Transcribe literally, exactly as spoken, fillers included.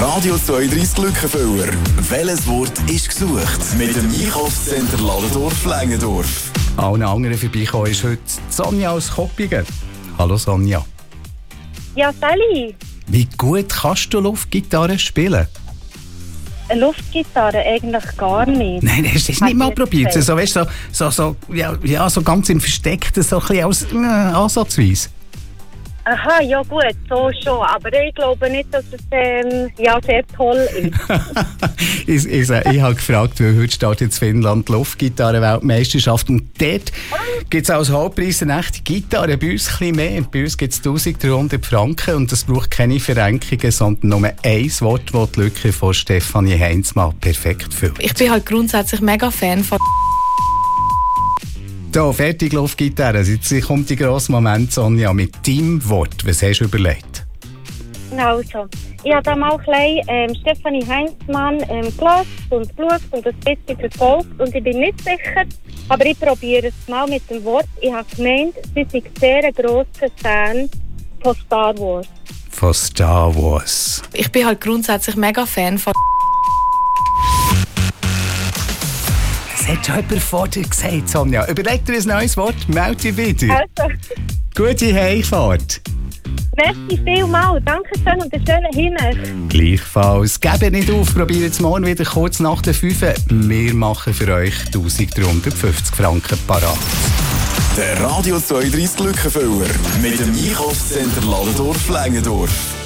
Radio zweiunddreißig Glückenfüller. Welches Wort ist gesucht? Mit dem Einkaufscenter Ladendorf-Längendorf. Allen anderen vorbeikommen ist heute Sonja aus Koppingen. Hallo Sonja. Ja, Sally. Wie gut kannst du Luftgitarre spielen? Eine Luftgitarre eigentlich gar nicht. Nein, hast du es nicht mal probiert? So, weißt, so, so, so, ja, ja, so ganz im Versteckten, so ein bisschen als äh, ansatzweise. Aha, ja gut, so schon. Aber ich glaube nicht, dass es ähm, ja, sehr toll ist. ich ich, ich habe gefragt, weil heute startet in Finnland die Luftgitarre-Weltmeisterschaft. Und dort gibt es als Hauptpreis eine echte Gitarre. Bei uns ein bisschen mehr. Bei uns gibt es eintausenddreihundert Franken. Und das braucht keine Verrenkungen, sondern nur ein Wort, das die Lücke von Stefanie Heinzmann perfekt füllt. Ich bin halt grundsätzlich mega Fan von... So, fertig, Luftgitarre. Jetzt kommt der grosse Moment, Sonja, mit deinem Wort. Was hast du überlegt? Also, ich habe da mal ein bisschen ähm, Stefanie Heinzmann ähm, gelesen und geschaut und ein bisschen verfolgt. Und ich bin nicht sicher, aber ich probiere es mal mit dem Wort. Ich habe gemeint, sie sind sehr ein grosser Fan von Star Wars. Von Star Wars. Ich bin halt grundsätzlich mega Fan von... Das hat schon jemand vor dir gesagt, Sonja. Überleg dir ein neues Wort, melde dich wieder. Also. Gute Heimfahrt. Merci vielmals. Dankeschön und einen schönen Himmel. Gleichfalls. Gebt nicht auf, probiert es morgen wieder kurz nach der fünf. Wir machen für euch eintausenddreihundertfünfzig Franken parat. Der Radio zweiunddreißig Glückenfüller mit dem Einkaufscenter Ladendorf-Längendorf.